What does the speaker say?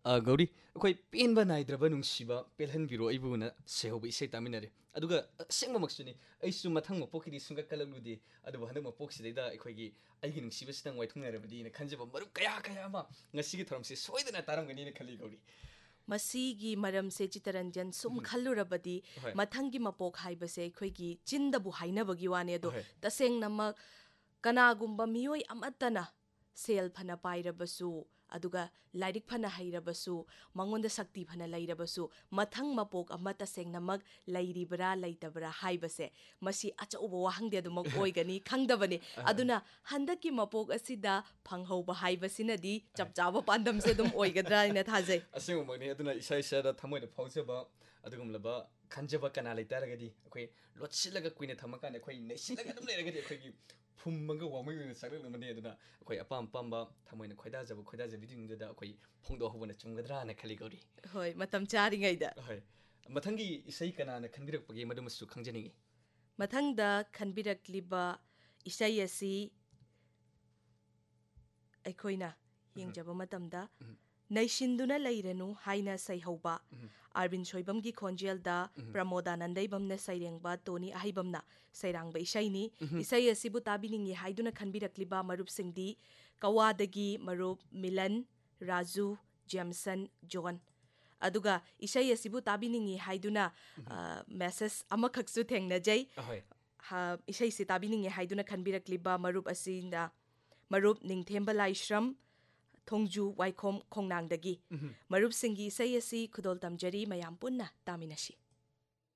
ꯒꯧꯔꯤ ꯑꯩꯈꯣꯏ ꯄꯦꯟꯕ ꯅꯥꯏꯗ꯭ꯔꯕ ꯅꯨꯡꯁꯤꯕ ꯄꯦꯜꯍꯟꯕꯤꯔꯣ ꯑꯩꯕꯨꯅ ꯁꯩꯍꯧꯕ ꯏꯁꯩ ꯇꯥꯃꯤꯟꯅꯔꯦ ꯑꯗꯨꯒ ꯑꯁꯦꯡꯕꯃꯛꯁꯨꯅꯤ ꯑꯩꯁꯨ ꯃꯊꯪ ꯃꯄꯣꯛꯀꯤꯗꯤ ꯁꯨꯡꯀꯠ ꯀꯠꯂꯛꯂꯨꯗꯦ ꯑꯗꯨꯕꯨ ꯍꯟꯗꯛ ꯃꯄꯣꯛꯁꯤꯗꯩꯗ ꯑꯩꯈꯣꯏꯒꯤ ꯑꯩꯒꯤ ꯅꯨꯡꯁꯤꯕꯁꯤꯗꯪ ꯋꯥꯏꯊꯨꯡꯅꯔꯕꯗꯤꯅ ꯈꯟꯖꯕ ꯃꯔꯨꯞ ꯀꯌꯥ ꯑꯃ ꯉꯁꯤꯒꯤ ꯊꯧꯔꯝꯁꯤ ꯁꯣꯏꯗꯅ ꯇꯥꯔꯝꯒꯅꯤꯅ ꯈꯜꯂꯤ ꯒꯧꯔꯤ ꯃꯁꯤꯒꯤ ꯃꯔꯝꯁꯦ ꯆꯤꯇꯔꯟꯖꯟ ꯁꯨꯝ ꯈꯜꯂꯨꯔꯕꯗꯤ ꯃꯊꯪꯒꯤ ꯃꯄꯣꯛ ꯍꯥꯏꯕꯁꯦ ꯑꯩꯈꯣꯏꯒꯤ ꯆꯤꯟꯗꯕꯨ ꯍꯥꯏꯅꯕꯒꯤ ꯋꯥꯅꯤ ꯑꯗꯣ ꯇꯁꯦꯡꯅꯃꯛ ꯀꯅꯥꯒꯨꯝꯕ ꯃꯤꯑꯣꯏ ꯑꯃꯠꯇꯅ ꯁꯦꯜ ꯐꯅ ꯄꯥꯏꯔꯕꯁꯨ ꯑꯗꯨꯒ ꯂꯥꯏꯔꯤꯛ ꯐꯅ ꯍꯩꯔꯕꯁꯨ ꯃꯉꯣꯟꯗ ꯁꯛꯇꯤ ꯐꯅ ꯂꯩꯔꯕꯁꯨ ꯃꯊꯪ ꯃꯄꯣꯛ ꯑꯃ ꯇꯁꯦꯡꯅꯃꯛ ꯂꯩꯔꯤꯕ꯭ꯔꯥ ꯂꯩꯇꯕ꯭ꯔꯥ ꯍꯥꯏꯕꯁꯦ ꯃꯁꯤ ꯑꯆꯧꯕ ꯋꯥꯍꯪꯗꯤ ꯑꯗꯨꯃꯛ ꯑꯣꯏꯒꯅꯤ ꯈꯪꯗꯕꯅꯤ ꯑꯗꯨꯅ ꯍꯟꯗꯛꯀꯤ ꯃꯄꯣꯛ ꯑꯁꯤꯗ ꯐꯪꯍꯧꯕ ꯍꯥꯏꯕꯁꯤꯅꯗꯤ ꯆꯞ ꯆꯥꯕ ꯄꯥꯟꯗꯝꯁꯦ ꯑꯗꯨꯝ ꯑꯣꯏꯒꯗ꯭ꯔꯥ ꯍꯥꯏꯅ ꯊꯥꯖꯩ ꯑꯁꯦꯡꯕꯃꯛꯅꯤ ꯑꯗꯨꯅ ꯏꯁꯥ ꯏꯁꯥꯗ ꯊꯃꯣꯏꯗ ꯐꯥꯎꯖꯕ ꯑꯗꯨꯒꯨꯝꯂꯕ ꯈꯟꯖꯕ ꯀꯅꯥ ꯂꯩꯇꯥꯔꯒꯗꯤ ꯑꯩꯈꯣꯏ ꯂꯣꯠꯁꯤꯜꯂꯒ ꯀꯨꯏꯅ ꯊꯝꯃꯀꯥꯟꯗ ꯑꯩꯈꯣꯏ ꯅꯩꯁꯤꯜꯂꯒ ꯑꯗꯨꯝ ꯂꯩꯔꯒꯗꯤ ꯑꯩꯈꯣꯏꯒꯤ ꯐꯨꯝꯃꯒ ꯋꯥꯡꯃꯩ ꯑꯣꯏꯅ ꯆꯥꯛꯂꯛꯅꯕꯅꯤ ꯑꯗꯨꯅ ꯑꯩꯈꯣꯏ ꯑꯄꯥꯝ ꯑꯄꯥꯝꯕ ꯊꯃꯣꯏꯅ ꯈꯣꯏꯗꯥꯖꯕꯤꯁꯤꯡꯗꯨꯗ ꯑꯩꯈꯣꯏ ꯐꯣꯡꯗꯣꯛꯍꯧꯕꯅ ꯆꯨꯝꯒꯗ꯭ꯔꯥꯅ ꯈꯜꯂꯤ ꯒꯧꯔꯤ ꯍꯣꯏ ꯃꯇꯝ ꯆꯥꯔꯤꯉꯩꯗ ꯍꯣꯏ ꯃꯊꯪꯒꯤ ꯏꯁꯩ ꯀꯅꯥꯅ ꯈꯟꯕꯤꯔꯛꯄꯒꯦ ꯃꯗꯨꯃꯁꯨ ꯈꯪꯖꯅꯤꯡꯉꯤ ꯃꯊꯪꯗ ꯈꯟꯕꯤꯔꯛꯂꯤꯕ ꯏꯁꯩ ꯑꯁꯤ ꯑꯩꯈꯣꯏꯅ ꯌꯦꯡꯖꯕ ꯃꯇꯝꯗ ꯅꯩꯁꯤꯟꯗꯨꯅ ꯂꯩꯔꯅꯨ ꯍꯥꯏꯅ ꯁꯩꯍꯧꯕ ꯑꯥꯔꯕꯤꯟ ꯁꯣꯏꯕꯝꯒꯤ ꯈꯣꯟꯖꯦꯜꯗ ꯄ꯭ꯔꯃꯣꯗꯥꯅꯟꯗꯩꯕꯝꯅ ꯁꯩꯔꯦꯡꯕ ꯇꯣꯅꯤ ꯑꯍꯩꯕꯝꯅ ꯁꯩꯔꯥꯡꯕ ꯏꯁꯩꯅꯤ ꯏꯁꯩ ꯑꯁꯤꯕꯨ ꯇꯥꯕꯤꯅꯤꯡꯉꯤ ꯍꯥꯏꯗꯨꯅ ꯈꯟꯕꯤꯔꯛꯂꯤꯕ ꯃꯔꯨꯞꯁꯤꯡꯗꯤ ꯀꯋꯥꯗꯒꯤ ꯃꯔꯨꯞ ꯃꯤꯂꯟ ꯔꯥꯖꯨ ꯖꯦꯝꯁꯟ ꯖꯣꯟ ꯑꯗꯨꯒ ꯏꯁꯩ ꯑꯁꯤꯕꯨ ꯇꯥꯕꯤꯅꯤꯡꯉꯤ ꯍꯥꯏꯗꯨꯅ ꯃꯦꯁꯦꯖ ꯑꯃꯈꯛꯁꯨ ꯊꯦꯡꯅꯖꯩ ꯏꯁꯩꯁꯤ ꯇꯥꯕꯤꯅꯤꯡꯉꯤ ꯍꯥꯏꯗꯨꯅ ꯈꯟꯕꯤꯔꯛꯂꯤꯕ ꯃꯔꯨꯞ ꯑꯁꯤꯅ ꯃꯔꯨꯞ ꯅꯤꯡꯊꯦꯝꯕ ꯂꯥꯏꯁ꯭ꯔꯝ ꯊꯣꯡꯖꯨ ꯋꯥꯏꯈꯣꯝ ꯈꯣꯡꯅꯥꯡꯗꯒꯤ ꯃꯔꯨꯞꯁꯤꯡꯒꯤ ꯏꯁꯩ ꯑꯁꯤ ꯈꯨꯗꯣꯜ ꯇꯝꯖꯔꯤ ꯃꯌꯥꯝ ꯄꯨꯟꯅ ꯇꯥꯃꯤꯟꯅꯁꯤ